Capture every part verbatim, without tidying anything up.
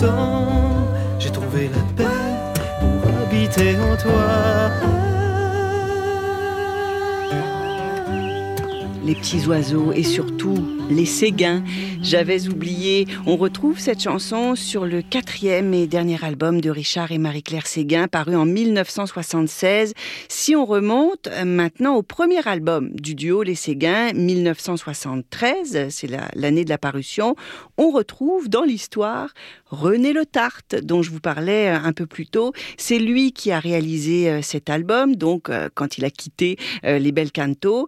pourtant j'ai trouvé la paix pour habiter en toi. Les petits oiseaux et surtout les Séguins. J'avais oublié. On retrouve cette chanson sur le quatrième et dernier album de Richard et Marie-Claire Séguin, paru en mille neuf cent soixante-seize. Si on remonte maintenant au premier album du duo Les Séguins, mille neuf cent soixante-treize, c'est la, l'année de la parution, on retrouve dans l'histoire René Letarte, dont je vous parlais un peu plus tôt. C'est lui qui a réalisé cet album, donc quand il a quitté les Bel Canto.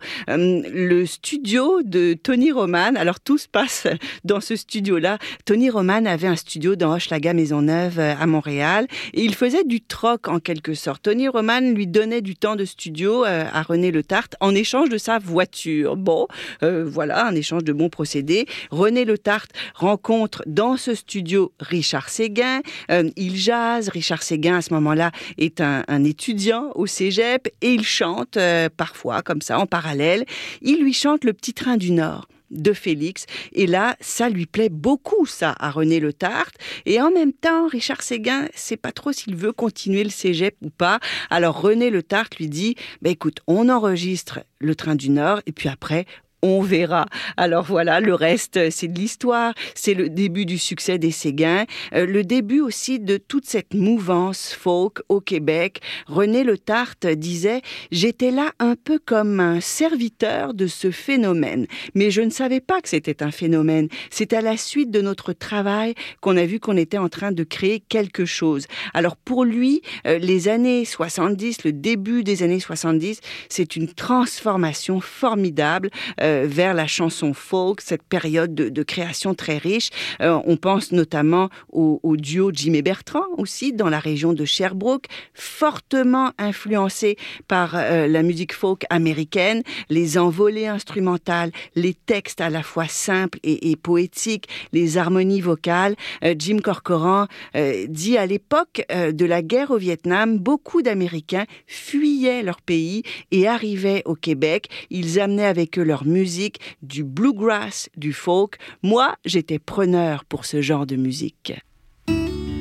Le studio de Tony Roman, alors tout se passe dans ce studio-là. Tony Roman avait un studio dans Hochelaga Maisonneuve à Montréal et il faisait du troc en quelque sorte. Tony Roman lui donnait du temps de studio à René Letarte en échange de sa voiture. Bon, euh, voilà, un échange de bons procédés. René Letarte rencontre dans ce studio Richard Séguin. Euh, il jase. Richard Séguin, à ce moment-là, est un, un étudiant au cégep et il chante euh, parfois, comme ça, en parallèle. Il lui chante Le Petit Train du Nord de Félix. Et là, ça lui plaît beaucoup, ça, à René Letarte. Et en même temps, Richard Séguin ne sait pas trop s'il veut continuer le cégep ou pas. Alors René Letarte lui dit, bah, écoute, on enregistre Le Train du Nord et puis après, on verra. Alors voilà, le reste, c'est de l'histoire. C'est le début du succès des Séguins, euh, le début aussi de toute cette mouvance folk au Québec. René Letarte disait « J'étais là un peu comme un serviteur de ce phénomène. Mais je ne savais pas que c'était un phénomène. C'est à la suite de notre travail qu'on a vu qu'on était en train de créer quelque chose. » Alors pour lui, euh, les années soixante-dix, le début des années soixante-dix, c'est une transformation formidable euh, vers la chanson folk, cette période de, de création très riche. Euh, on pense notamment au, au duo Jim et Bertrand aussi, dans la région de Sherbrooke, fortement influencé par euh, la musique folk américaine, les envolées instrumentales, les textes à la fois simples et, et poétiques, les harmonies vocales. Euh, Jim Corcoran euh, dit à l'époque euh, de la guerre au Vietnam, beaucoup d'Américains fuyaient leur pays et arrivaient au Québec. Ils amenaient avec eux leur musique, du bluegrass, du folk. Moi, j'étais preneur pour ce genre de musique.